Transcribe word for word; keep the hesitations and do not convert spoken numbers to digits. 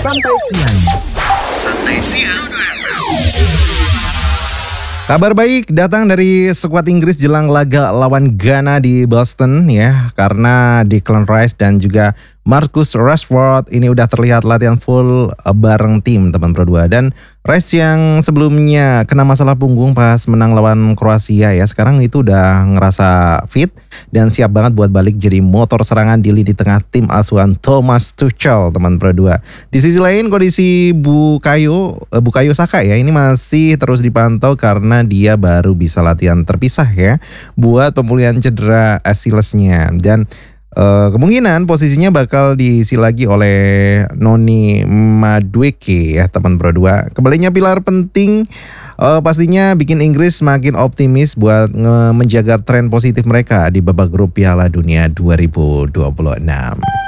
Santai Siang. Santai Siang. Kabar baik datang dari skuad Inggris jelang laga lawan Ghana di Boston ya, karena Declan Rice dan juga Marcus Rashford ini udah terlihat latihan full bareng tim teman Pro dua. Dan Rice yang sebelumnya kena masalah punggung pas menang lawan Kroasia ya, sekarang itu udah ngerasa fit dan siap banget buat balik jadi motor serangan di lini tengah tim asuhan Thomas Tuchel teman Pro dua. Di sisi lain kondisi Bukayo Bukayo Saka ya ini masih terus dipantau karena dia baru bisa latihan terpisah ya buat pemulihan cedera Achillesnya. Dan Uh, kemungkinan posisinya bakal diisi lagi oleh Noni Madueke ya teman Pro dua. Kembalinya pilar penting uh, pastinya bikin Inggris makin optimis buat nge- menjaga tren positif mereka di babak grup Piala Dunia dua ribu dua puluh enam.